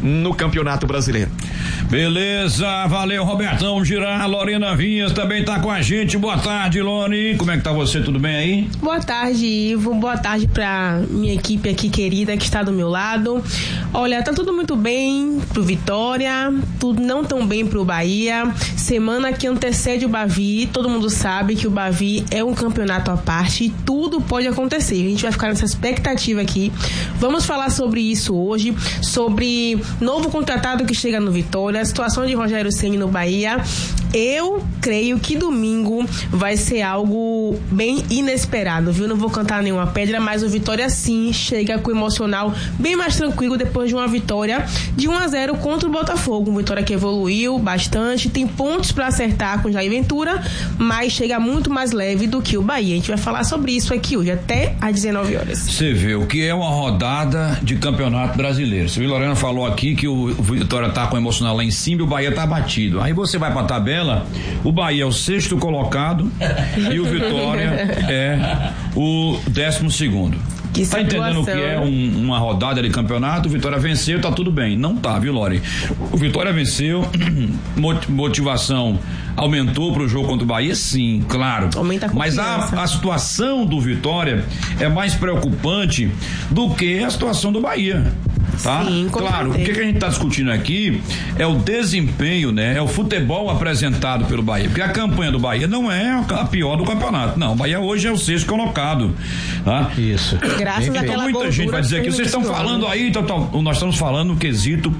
no Campeonato Brasileiro. Beleza, valeu, Robertão Girá. Lorena Vinhas também tá com a gente. Boa tarde, Loni. Como é que tá você? Tudo bem aí? Boa tarde, Ivo. Boa tarde pra minha equipe aqui querida que está do meu lado. Olha, tá tudo muito bem pro Vitória, tudo não tão bem pro Bahia. Semana que antecede o Bavi, todo mundo sabe que o Bavi é um campeonato à parte e tudo pode acontecer. A gente vai ficar nessa expectativa aqui. Vamos falar sobre isso hoje, sobre novo contratado que chega no Vitória, a situação de Rogério Ceni no Bahia. Eu creio que domingo vai ser algo bem inesperado, viu? Não vou cantar nenhuma pedra, mas o Vitória sim chega com o emocional bem mais tranquilo depois de uma vitória de 1-0 contra o Botafogo. Uma vitória que evoluiu bastante, tem pontos para acertar com Jair Ventura, mas chega muito mais leve do que o Bahia. A gente vai falar sobre isso aqui hoje, até às 19 horas. Você vê o que é uma rodada de Campeonato Brasileiro. Você viu, Lorena falou aqui que o Vitória tá com o emocional lá em cima e o Bahia tá batido. Aí você vai pra tabela, o Bahia é o 6º colocado e o Vitória é o 12º. Tá entendendo o que é uma rodada de campeonato? O Vitória venceu, tá tudo bem. Não tá, viu, Lori? O Vitória venceu, motivação aumentou pro jogo contra o Bahia, sim, claro. Mas a situação do Vitória é mais preocupante do que a situação do Bahia. Tá? Sim, claro, o que a gente está discutindo aqui é o desempenho, né? É o futebol apresentado pelo Bahia, porque a campanha do Bahia não é a pior do campeonato, não. O Bahia hoje é o 6º colocado, tá? Isso. Graças àquela muita gente vai dizer que vocês estão falando aí, nós estamos falando no quesito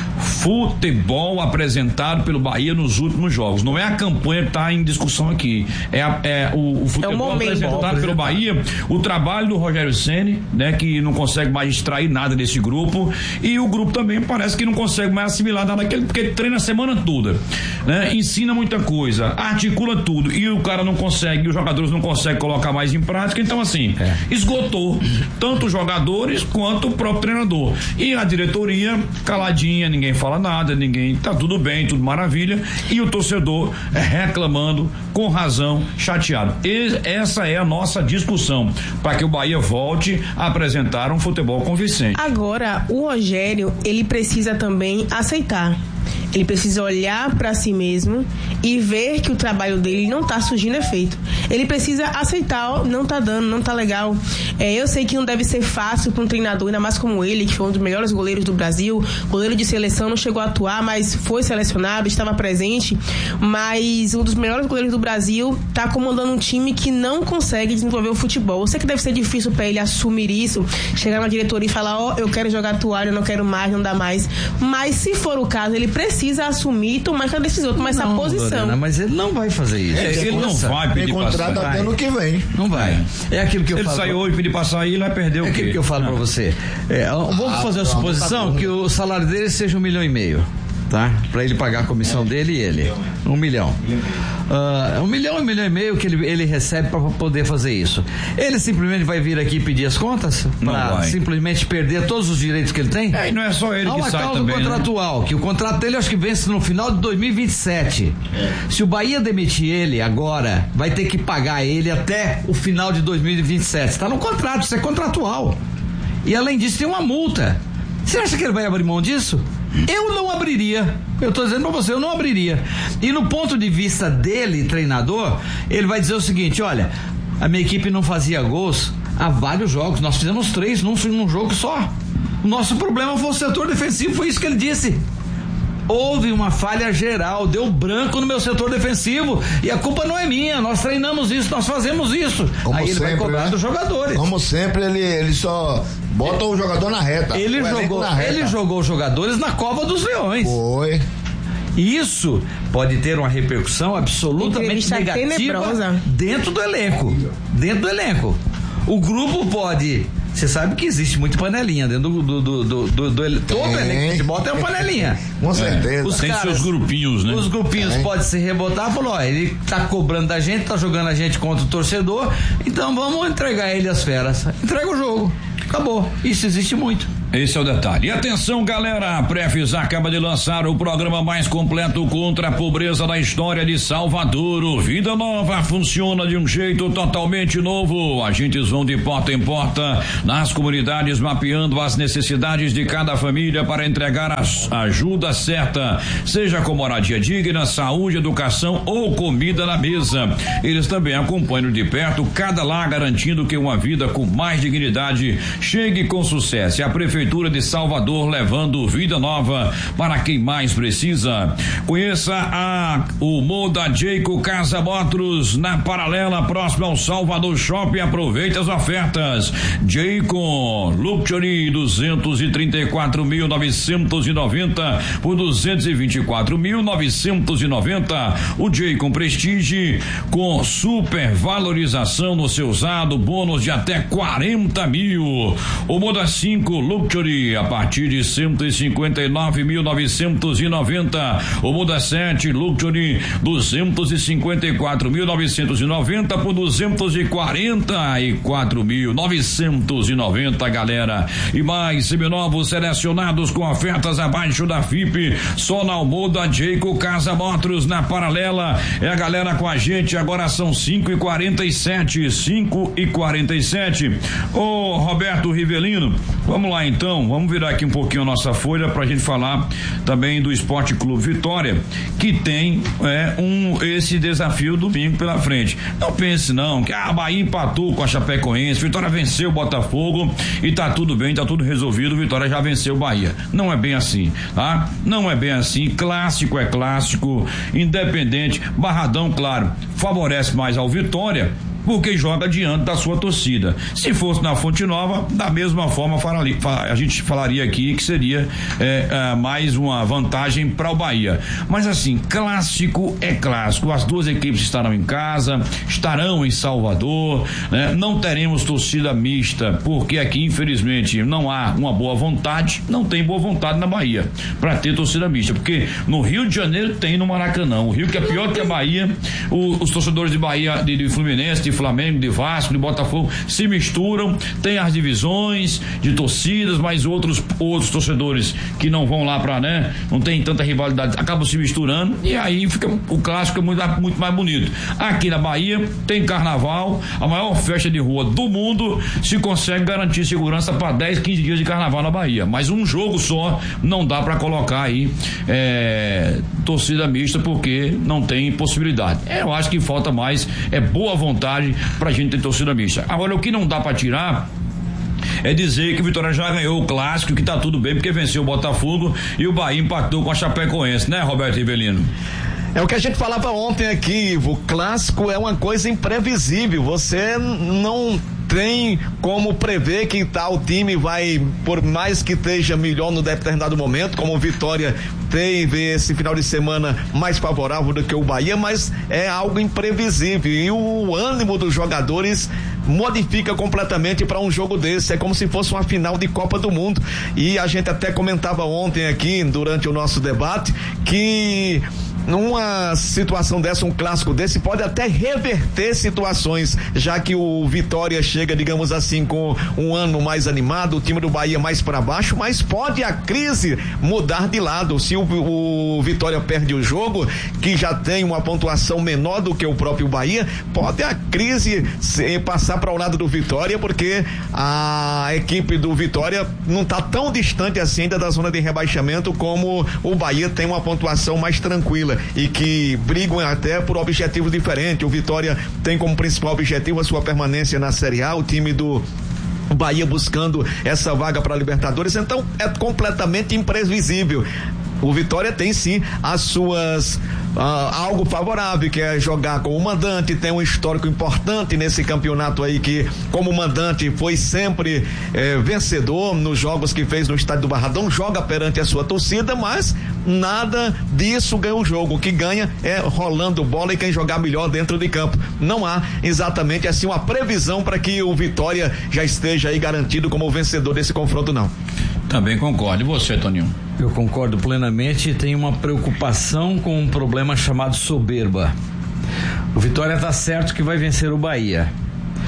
futebol apresentado pelo Bahia nos últimos jogos. Não é a campanha que está em discussão aqui. É o futebol apresentado pelo Bahia, o trabalho do Rogério Ceni, né? Que não consegue mais extrair nada desse grupo, e o grupo também parece que não consegue mais assimilar nada daquele, porque treina a semana toda, né? Ensina muita coisa, articula tudo, e o cara não consegue, os jogadores não conseguem colocar mais em prática. Então assim, esgotou tanto os jogadores quanto o próprio treinador, e a diretoria caladinha, ninguém fala nada, tá tudo bem, tudo maravilha, e o torcedor reclamando com razão, chateado. Essa é a nossa discussão, para que o Bahia volte a apresentar um futebol convincente. Agora, o Rogério, ele precisa também aceitar. Ele precisa olhar para si mesmo e ver que o trabalho dele não tá surgindo efeito. Ele precisa aceitar, não tá dando, não tá legal. Eu sei que não deve ser fácil para um treinador, ainda mais como ele, que foi um dos melhores goleiros do Brasil, goleiro de seleção, não chegou a atuar, mas foi selecionado, estava presente, mas um dos melhores goleiros do Brasil tá comandando um time que não consegue desenvolver o futebol. Eu sei que deve ser difícil para ele assumir isso, chegar na diretoria e falar, eu quero jogar toalha, eu não quero mais, não dá mais. Mas se for o caso, ele precisa assumir e tomar essa decisão, tomar essa posição. Lorena, mas ele não vai fazer isso. Ele não vai pedir pra sair. Até ano que vem. Não vai. É aquilo que eu falo. Ele saiu hoje, pedir pra sair, ele vai perder o quê? É aquilo que eu falo pra você. Vamos fazer a suposição que o salário dele seja 1,5 milhão. Tá? Pra ele pagar a comissão dele e ele. 1 milhão. 1 milhão, 1,5 milhão que ele recebe pra poder fazer isso. Ele simplesmente vai vir aqui pedir as contas? Pra simplesmente perder todos os direitos que ele tem? E não é só ele que sai também. Há uma cláusula contratual, que o contrato dele acho que vence no final de 2027. Se o Bahia demitir ele agora, vai ter que pagar ele até o final de 2027. Está no contrato, isso é contratual. E além disso tem uma multa. Você acha que ele vai abrir mão disso? Eu não abriria. Eu tô dizendo pra você, eu não abriria. E no ponto de vista dele, treinador, ele vai dizer o seguinte: olha, a minha equipe não fazia gols há vários jogos, nós fizemos 3 num jogo só. O nosso problema foi o setor defensivo, foi isso que ele disse. Houve uma falha geral, deu branco no meu setor defensivo e a culpa não é minha, nós treinamos isso, nós fazemos isso. Como aí ele sempre, vai cobrar dos jogadores. Como sempre, ele só bota o jogador na reta. Ele jogou os jogadores na cova dos leões. Foi. Isso pode ter uma repercussão absolutamente negativa dentro do elenco. O grupo pode... Você sabe que existe muito panelinha dentro todo elenco de futebol tem uma panelinha. Com certeza. Tem seus grupinhos, né? Os grupinhos podem se rebotar e falar, ele tá cobrando da gente, tá jogando a gente contra o torcedor, então vamos entregar ele às feras. Entrega o jogo. Acabou. Isso existe muito. Esse é o detalhe. E atenção, galera, a Prefis acaba de lançar o programa mais completo contra a pobreza da história de Salvador. O Vida Nova funciona de um jeito totalmente novo. Agentes vão de porta em porta nas comunidades, mapeando as necessidades de cada família para entregar a ajuda certa, seja com moradia digna, saúde, educação ou comida na mesa. Eles também acompanham de perto cada lar, garantindo que uma vida com mais dignidade chegue com sucesso. E a Prefeitura de Salvador levando vida nova para quem mais precisa. Conheça o Moda Jayco Casa Motors na Paralela, próximo ao Salvador Shopping. Aproveite as ofertas. Jayco Luxury 234.990 por 224.990. O Jayco Prestige com super valorização no seu usado, bônus de até 40 mil. O Moda 5 Luxury a partir de 159.990. O Moda 7 Luxury 254.990 por 244.990, galera. E mais seminovos selecionados com ofertas abaixo da FIP, só na Moda Jayco Casa Motors na Paralela. É a galera com a gente, agora são 5h47. Ô Roberto Rivelino, vamos lá então, vamos virar aqui um pouquinho a nossa folha pra gente falar também do Esporte Clube Vitória, que tem esse desafio domingo pela frente. Não pense não, que a Bahia empatou com a Chapecoense, Vitória venceu o Botafogo e tá tudo bem, tá tudo resolvido, Vitória já venceu o Bahia. Não é bem assim, tá? Não é bem assim, clássico é clássico, independente, Barradão, claro, favorece mais ao Vitória, porque joga diante da sua torcida. Se fosse na Fonte Nova, da mesma forma a gente falaria aqui que seria mais uma vantagem para o Bahia. Mas assim, clássico é clássico. As duas equipes estarão em casa, estarão em Salvador, né? Não teremos torcida mista, porque aqui infelizmente não há uma boa vontade, não tem boa vontade na Bahia para ter torcida mista, porque no Rio de Janeiro tem, no Maracanã, o Rio que é pior que a Bahia, os torcedores de Bahia, de Fluminense, de Flamengo, de Vasco, de Botafogo se misturam, tem as divisões de torcidas, mas outros torcedores que não vão lá pra, né, não tem tanta rivalidade, acabam se misturando e aí fica o clássico muito mais bonito. Aqui na Bahia tem carnaval, a maior festa de rua do mundo, se consegue garantir segurança para 10, 15 dias de carnaval na Bahia, mas um jogo só não dá para colocar aí torcida mista, porque não tem possibilidade. Eu acho que falta mais boa vontade pra gente ter torcida mista. Agora, o que não dá pra tirar é dizer que o Vitória já ganhou o clássico, que tá tudo bem, porque venceu o Botafogo e o Bahia empatou com a Chapecoense, né, Roberto Rivelino? É o que a gente falava ontem aqui, o clássico é uma coisa imprevisível, você não tem como prever que tal time vai, por mais que esteja melhor no determinado momento, como o Vitória teve esse final de semana mais favorável do que o Bahia, mas é algo imprevisível e o ânimo dos jogadores modifica completamente para um jogo desse, é como se fosse uma final de Copa do Mundo. E a gente até comentava ontem aqui durante o nosso debate que numa situação dessa, um clássico desse pode até reverter situações, já que o Vitória chega, digamos assim, com um ano mais animado, o time do Bahia mais para baixo, mas pode a crise mudar de lado. Se o Vitória perde o jogo, que já tem uma pontuação menor do que o próprio Bahia, pode a crise passar para o lado do Vitória, porque a equipe do Vitória não está tão distante assim ainda da zona de rebaixamento como o Bahia, tem uma pontuação mais tranquila e que brigam até por objetivos diferentes. O Vitória tem como principal objetivo a sua permanência na Série A, o time do Bahia buscando essa vaga para a Libertadores, então é completamente imprevisível. O Vitória tem sim as suas algo favorável, que é jogar como mandante, tem um histórico importante nesse campeonato aí, que como mandante foi sempre vencedor nos jogos que fez no estádio do Barradão, joga perante a sua torcida, mas nada disso ganha o jogo. O que ganha é rolando bola e quem jogar melhor dentro de campo. Não há exatamente assim uma previsão para que o Vitória já esteja aí garantido como vencedor desse confronto, não. Também concordo. E você, Toninho? Eu concordo plenamente e tenho uma preocupação com um problema chamado soberba. O Vitória está certo que vai vencer o Bahia,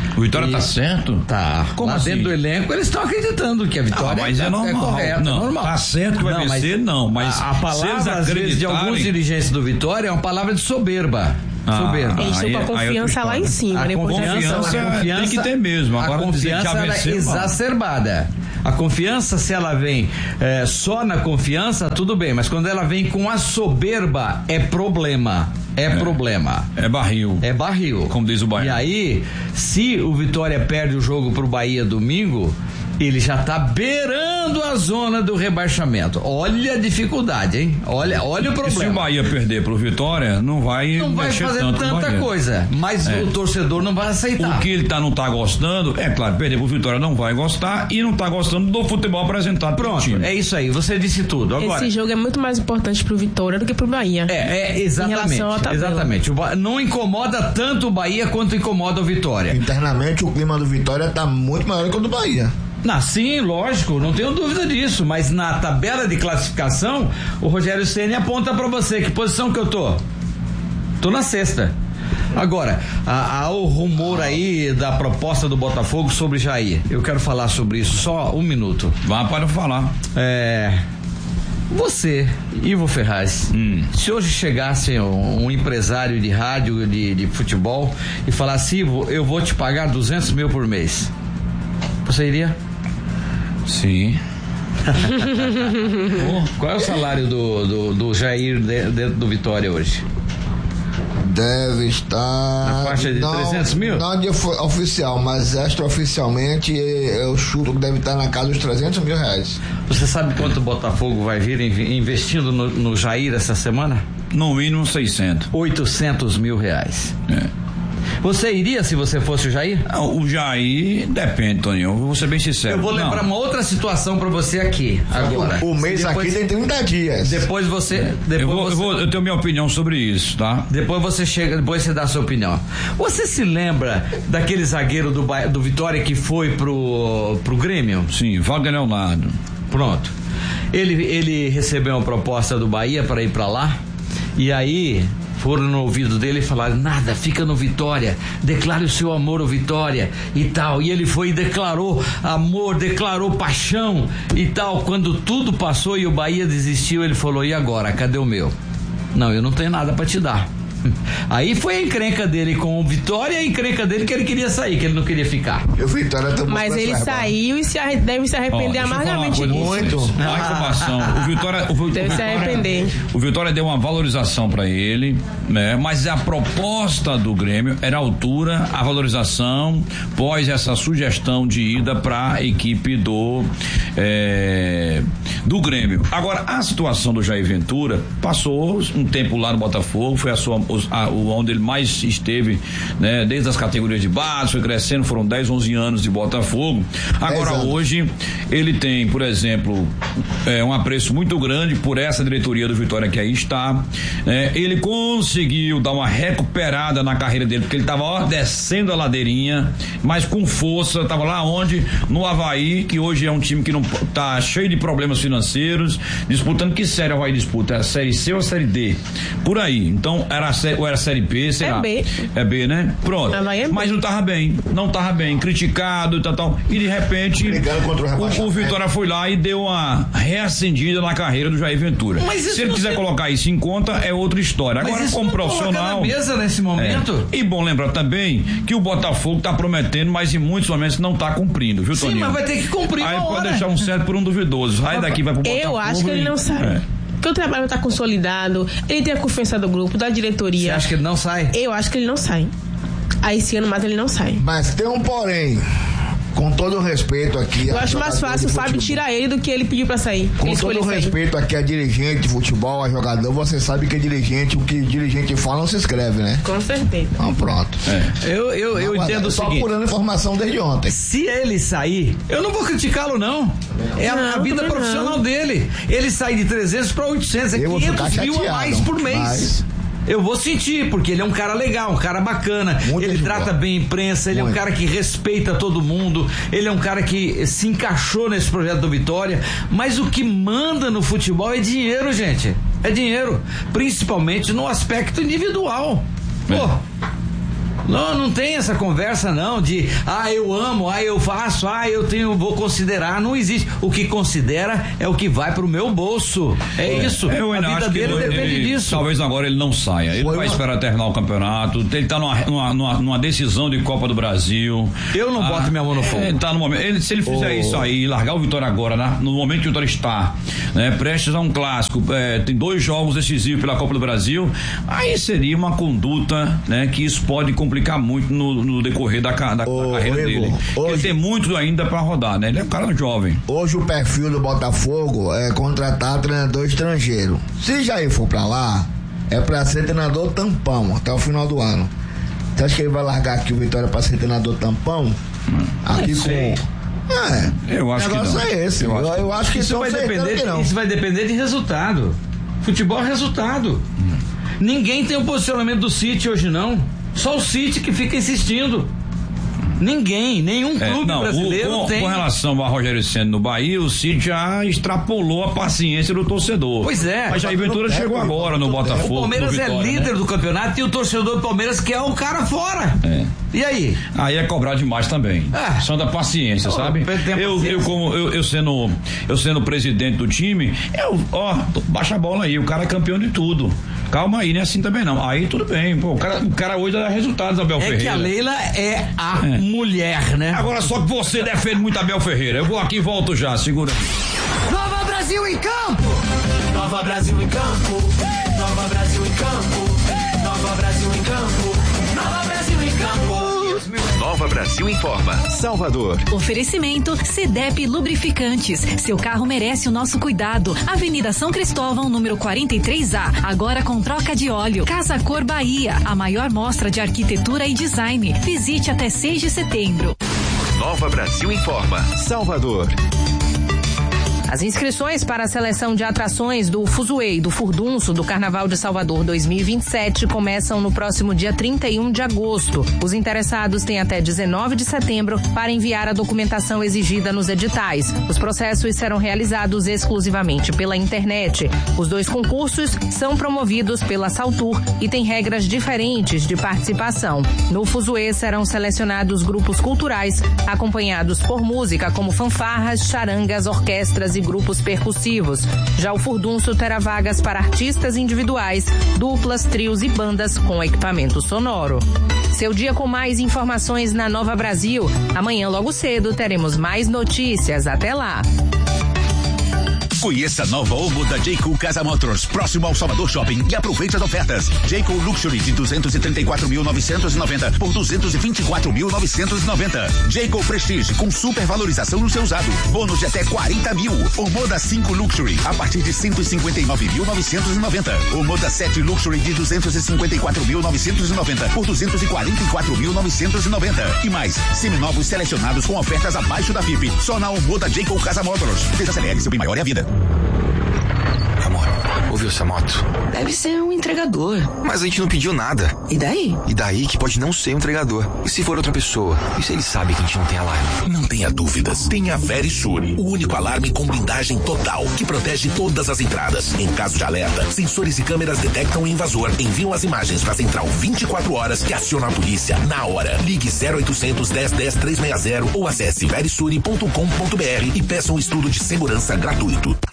O Vitória tá certo? Tá. Como lá assim? dentro do elenco eles estão acreditando que a vitória mas é normal. correta. Não, normal. tá certo que vai vencer, não. Mas a palavra, às vezes, de alguns dirigentes do Vitória é uma palavra de soberba. Soberba. Eles estão com a confiança lá em cima. A confiança tem que ter mesmo. Agora, a confiança é exacerbada. A confiança, se ela vem só na confiança, tudo bem, mas quando ela vem com a soberba, é problema. Problema. É barril. É barril. Como diz o Bahia. E aí, se o Vitória perde o jogo pro Bahia domingo, ele já tá beirando a zona do rebaixamento. Olha a dificuldade, hein? Olha o problema. Se o Bahia perder pro Vitória, não vai fazer tanta coisa, mas o torcedor não vai aceitar. O que ele não tá gostando, é claro, perder pro Vitória não vai gostar e não tá gostando do futebol apresentado pelo time. Pronto, é isso aí, você disse tudo. Agora, esse jogo é muito mais importante pro Vitória do que pro Bahia. Exatamente. Exatamente. Não incomoda tanto o Bahia quanto incomoda o Vitória. Internamente, o clima do Vitória tá muito maior que o do Bahia. Sim, lógico, não tenho dúvida disso, mas na tabela de classificação, o Rogério Ceni aponta pra você, que posição que eu tô? Tô na 6ª. Agora, há o rumor aí da proposta do Botafogo sobre Jair. Eu quero falar sobre isso, só um minuto. Vá para falar. Você, Ivo Ferraz, se hoje chegasse um empresário de rádio, de futebol, e falasse, Ivo, eu vou te pagar 200 mil por mês, você iria? Sim. Qual é o salário do Jair dentro do Vitória hoje? Deve estar na faixa de 300 mil? Não de oficial, mas extraoficialmente eu chuto que deve estar na casa dos 300 mil reais. Você sabe quanto o Botafogo vai vir investindo no Jair essa semana? No mínimo 600. 800 mil reais. Você iria se você fosse o Jair? Não, o Jair depende, Toninho. Vou ser bem sincero. Eu vou lembrar uma outra situação pra você aqui, agora. O mês aqui tem 30 dias. Depois você... Eu tenho minha opinião sobre isso, tá? Depois você dá a sua opinião. Você se lembra daquele zagueiro do Vitória que foi pro Grêmio? Sim, Wagner Leonardo. Pronto. Ele recebeu uma proposta do Bahia para ir pra lá, e aí... foram no ouvido dele e falaram, nada, fica no Vitória, declare o seu amor ao Vitória e tal, e ele foi e declarou amor, declarou paixão e tal. Quando tudo passou e o Bahia desistiu, ele falou, e agora, cadê o meu? Não, eu não tenho nada pra te dar. Aí foi a encrenca dele com o Vitória e a encrenca dele que ele queria sair, que ele não queria ficar. Mas ele saiu e deve se arrepender amargamente disso. Muito. A informação. Deve se arrepender. O Vitória deu uma valorização para ele, né? Mas a proposta do Grêmio era a altura, a valorização, pós essa sugestão de ida para a equipe do Grêmio. Agora, a situação do Jair Ventura passou um tempo lá no Botafogo, foi onde ele mais esteve, né? Desde as categorias de base, foi crescendo, foram 10, 11 anos de Botafogo. Agora hoje ele tem, por exemplo, um apreço muito grande por essa diretoria do Vitória que aí está, ele conseguiu dar uma recuperada na carreira dele, porque ele estava descendo a ladeirinha, mas com força, estava lá onde? No Avaí, que hoje é um time que não tá cheio de problemas financeiros, disputando, que série o Avaí disputa? É a série C ou a série D? Por aí. Então era a série B, sei lá. É B. É B, né? Pronto. Mas não tava bem, criticado e tal. E de repente o Vitória foi lá e deu uma reacendida na carreira do Jair Ventura. Se ele quiser colocar isso em conta, é outra história. Agora, como profissional. Na mesa nesse momento. E bom lembrar também que o Botafogo tá prometendo, mas em muitos momentos não tá cumprindo, viu, Toninho? Sim, mas vai ter que cumprir. Aí pode deixar um certo por um duvidoso. Aí daqui vai pro Botafogo. Eu acho que ele não sai. Porque o trabalho está consolidado, ele tem a confiança do grupo, da diretoria. Você acha que ele não sai? Eu acho que ele não sai. Aí esse ano mais ele não sai. Mas tem um porém. Com todo o respeito aqui. Eu acho mais fácil o Fábio tirar ele do que ele pedir pra sair. Com todo o respeito aqui a dirigente de futebol, a jogador, você sabe que dirigente, o que dirigente fala não se escreve, né? Com certeza. Então pronto. Eu entendo o seguinte. Só apurando informação desde ontem. Se ele sair, eu não vou criticá-lo não. É a vida profissional dele. Ele sai de 300 para 800, é 500 mil a mais por mês. Eu vou sentir, porque ele é um cara legal, um cara bacana, ele trata bem a imprensa, ele é um cara que respeita todo mundo, ele é um cara que se encaixou nesse projeto do Vitória, mas o que manda no futebol é dinheiro, gente, é dinheiro, principalmente no aspecto individual. Pô, Não tem essa conversa não de eu amo, eu faço, vou considerar, não existe. O que considera é o que vai pro meu bolso. Isso. Eu a vida dele depende disso. Talvez agora ele não saia. Ele vai esperar terminar o campeonato. Ele tá numa decisão de Copa do Brasil. Eu não boto minha mão no fogo. Ele tá no momento. Se ele fizer isso aí, largar o Vitória agora, no momento que o Vitória está, né, prestes a um clássico, tem 2 jogos decisivos pela Copa do Brasil, aí seria uma conduta, né, que isso pode complicar muito no decorrer da carreira dele. Porque ele tem muito ainda pra rodar, né? Ele é um cara jovem. Hoje o perfil do Botafogo é contratar treinador estrangeiro. Se Jair for pra lá, é pra ser treinador tampão até o final do ano. Você acha que ele vai largar aqui o Vitória pra ser treinador tampão? Aqui com... eu acho que não. O negócio é esse. Eu acho que isso vai depender de resultado. Futebol é resultado. Ninguém tem o posicionamento do City hoje, não. Só o City que fica insistindo. Nenhum clube brasileiro tem. Com relação ao Rogério Ceni no Bahia, o City já extrapolou a paciência do torcedor. Pois é. Mas Jair Ventura chegou agora no Botafogo. O Palmeiras Vitória, é líder do campeonato e o torcedor do Palmeiras quer o cara fora. E aí? Aí é cobrar demais também. Só da paciência, sabe? Eu sendo presidente do time, baixa a bola aí, o cara é campeão de tudo. Calma aí, não é assim também não. Aí tudo bem, pô, o cara hoje dá resultados, Abel Ferreira. É que a Leila é a mulher, né? Agora só que você defende muito Abel Ferreira. Eu vou aqui e volto já, segura. Nova Brasil em campo! Nova Brasil em campo! Nova Brasil em campo! Nova Brasil em campo! Nova Brasil em campo! Nova Brasil informa. Salvador. Oferecimento CDEP Lubrificantes. Seu carro merece o nosso cuidado. Avenida São Cristóvão, número 43A. Agora com troca de óleo. Casa Cor Bahia. A maior mostra de arquitetura e design. Visite até 6 de setembro. Nova Brasil informa. Salvador. As inscrições para a seleção de atrações do Fuzuê e do Furdunço do Carnaval de Salvador 2027 começam no próximo dia 31 de agosto. Os interessados têm até 19 de setembro para enviar a documentação exigida nos editais. Os processos serão realizados exclusivamente pela internet. Os 2 concursos são promovidos pela Saltur e têm regras diferentes de participação. No Fuzuê serão selecionados grupos culturais acompanhados por música como fanfarras, charangas, orquestras e grupos percussivos. Já o Furdunço terá vagas para artistas individuais, duplas, trios e bandas com equipamento sonoro. Seu dia com mais informações na Nova Brasil. Amanhã logo cedo teremos mais notícias. Até lá. Conheça a nova Omo da Jayco Casa Motors, próximo ao Salvador Shopping, e aproveite as ofertas. Jayco Luxury de 234.990 por 224.990. Jayco Prestige com super valorização no seu usado. Bônus de até 40 mil. O Moda 5 Luxury a partir de 159.990. O Moda 7 Luxury de 254.990 por 244.990. E mais, seminovos selecionados com ofertas abaixo da FIP. Só na Omo da Jayco Casa Motors. Desacelere, seu bem maior é a vida. Amor, ouviu essa moto? Deve ser um entregador. Mas a gente não pediu nada. E daí? E daí que pode não ser um entregador. E se for outra pessoa? E se ele sabe que a gente não tem alarme? Não tenha dúvidas. Tenha a Verisure, o único alarme com blindagem total que protege todas as entradas. Em caso de alerta, sensores e câmeras detectam o invasor, enviam as imagens para a central 24 horas que aciona a polícia na hora. Ligue 0800 10 10 360 ou acesse verisure.com.br e peça um estudo de segurança gratuito.